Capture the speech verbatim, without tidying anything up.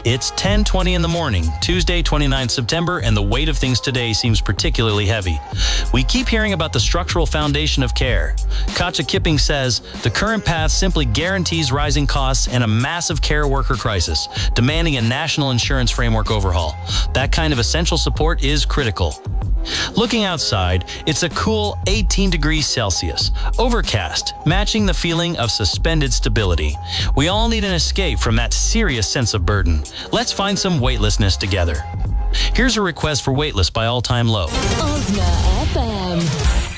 It's ten twenty in the morning, Tuesday, twenty-ninth September, and the weight of things today seems particularly heavy. We keep hearing about the structural foundation of care. Katja Kipping says, the current path simply guarantees rising costs and a massive care worker crisis, demanding a national insurance framework overhaul. That kind of essential support is critical. Looking outside, it's a cool eighteen degrees Celsius, overcast, matching the feeling of suspended stability. We all need an escape from that serious sense of burden. Let's find some weightlessness together. Here's a request for Weightless by All Time Low. Ozna